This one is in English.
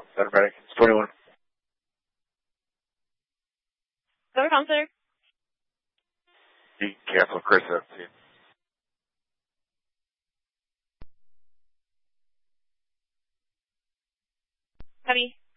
Center medic. It's 21. Cover counselor. Be careful, Chris. 17. Copy.